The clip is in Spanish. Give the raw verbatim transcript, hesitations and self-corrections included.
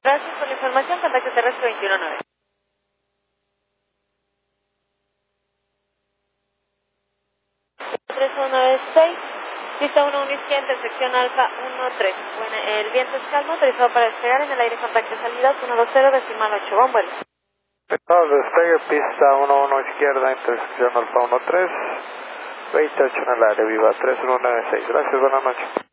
Gracias por la información, contacto terrestre veintiuno nueve. tres uno nueve seis, pista uno uno izquierda, intersección alfa uno tres. Bueno, el viento es calmo, autorizado para despegar en el aire contacto salida uno dos cero, decimal ocho, buen vuelo. Estado de despegue, pista uno uno izquierda, intersección alfa uno tres, veintiocho en el área, viva tres uno nueve seis. Gracias, buenas noches.